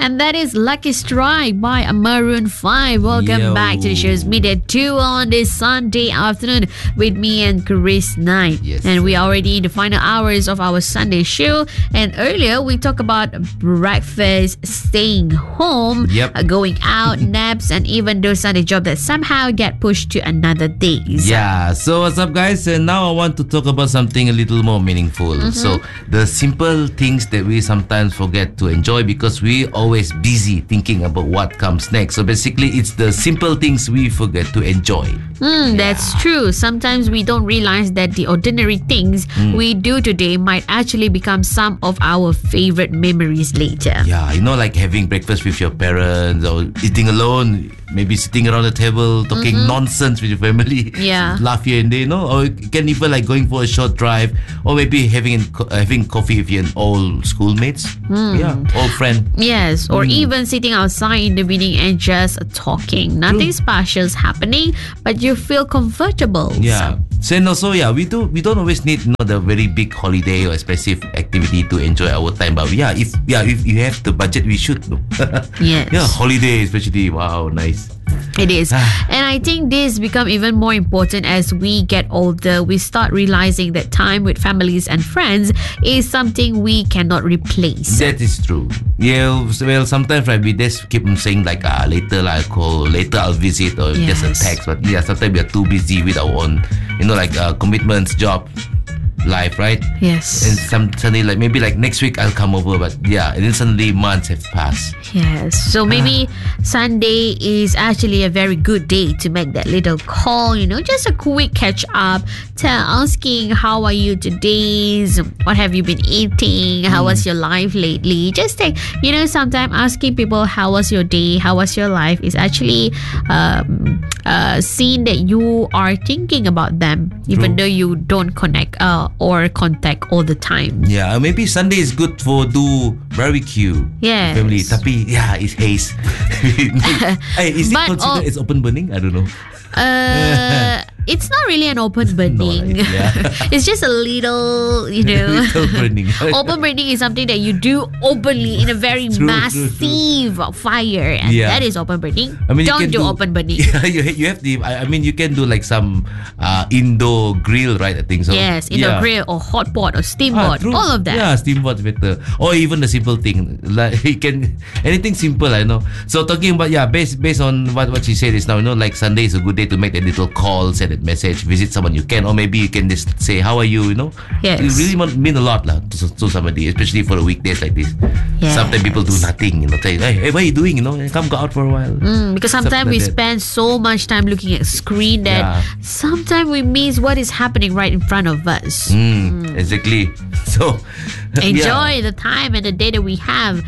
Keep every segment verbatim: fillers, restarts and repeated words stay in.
And that is Lucky Strike by Maroon five. Welcome Yo. back to the show's Midday Duo on this Sunday afternoon with me and Chris Knight. Yes, and sir. we are already in the final hours of our Sunday show. And earlier we talked about breakfast, staying home, Yep. uh, going out, naps, and even those Sunday jobs that somehow get pushed to another day. Yeah, so what's up, guys? And now I want to talk about something a little more meaningful. Mm-hmm. So, the simple things that we sometimes forget to enjoy because we always busy thinking about what comes next. So, basically, it's the simple things we forget to enjoy. Mm, that's true. Sometimes we don't realize that the ordinary things we do today might actually become some of our favorite memories later. Yeah, you know, like having breakfast with your parents or eating alone, maybe sitting around the table talking nonsense with your family. Yeah. Laugh here and there, you know, or you can even like going for a short drive or maybe having co- having coffee with your old schoolmates. Yeah, old friend. Yes, or even sitting outside in the evening and just talking. Nothing special is happening, but you feel comfortable. Yeah. So and also, yeah, we do we don't always need, you know, the very big holiday or expensive activity to enjoy our time. But yeah, if yeah, if you have the budget, we should. Yes. Yeah, holiday especially. Wow, nice. It is. And I think this become even more important as we get older. We start realizing that time with families and friends is something we cannot replace. That is true. Yeah, well, sometimes right, we just keep on saying like, ah, later like, I'll call, later I'll visit, or just a Yes. text. But yeah, sometimes we are too busy with our own, you know, like uh, commitments, job, life, right? Yes. And some suddenly, like maybe like next week I'll come over, but yeah, and then suddenly months have passed. Yes. So maybe Sunday is actually a very good day to make that little call, you know, just a quick catch up, tell, asking how are you today, what have you been eating, how was your life lately. Just take, you know, sometimes asking people how was your day, how was your life is actually um, a scene that you are thinking about them, even True. though you don't connect uh, or contact all the time. Yeah, maybe Sunday is good for do barbecue. Yes. Family. Tapi yeah, it's haze. Hey, is it But considered all- it's open burning? I don't know. Uh, it's not really an open burning. like- yeah. It's just a little, you know. Little burning. Open burning is something that you do openly in a very True, true, massive fire, and Yeah. that is open burning. I mean, you Don't can do, do open burning. Yeah, you you have the. I I mean, you can do like some uh, indoor grill, right? I think so. Yes, in a yeah. grill or hot pot or steam Ah, pot, true. all of that. Yeah, steam pot's better. Or even the simple thing, like you can anything simple. I know. So talking about yeah, based based on what what she said is now, you know, like Sunday is a good day to make that little call, send that message, visit someone you can, or maybe you can just say how are you. You know, Yes. it really mon- mean a lot lah to, to somebody, especially for the weekdays like this. Yes. Sometimes people do nothing. You know, say hey, hey, what are you doing? You know, come go out for a while. Mm, because sometimes we Something like that. spend so much time looking at screen that Yeah. sometimes we miss what is happening right in front of us. Mm, exactly. So Enjoy yeah. the time and the day that we have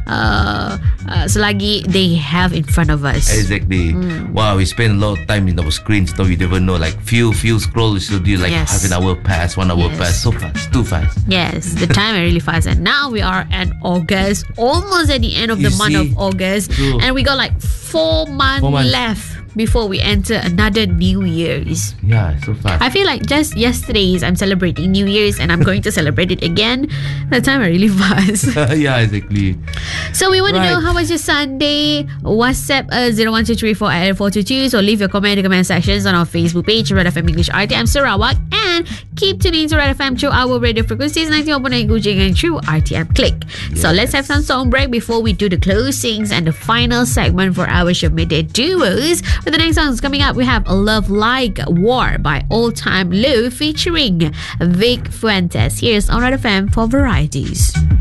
uh, uh, selagi they have in front of us. Exactly. Wow, we spend a lot of time in our screens. So we never know. Like few few scrolls, so do like Yes. half an hour pass, one hour Yes. pass, so fast, too fast. Yes, the time is really fast. And now we are at August, almost at the end of You the month of see? August. True. And we got like four months, Four months. left before we enter another New Year's. Yeah, so fast. I feel like just yesterday's I'm celebrating New Year's and I'm going to celebrate it again. The time are really fast. Yeah, exactly. So we want to know Right. how was your Sunday? WhatsApp us zero one two three four eight four two two. So leave your comment in the comment sections on our Facebook page, Red F M English R T M Sarawak, and keep tuning to Red F M through our radio frequencies ninety one point nine Gujing and through R T M Click. So let's have some song break before we do the closings and the final segment for our show Midday Duos. With the next songs coming up, we have Love Like War by Old Time Low featuring Vic Fuentes. Here's on Red F M for varieties.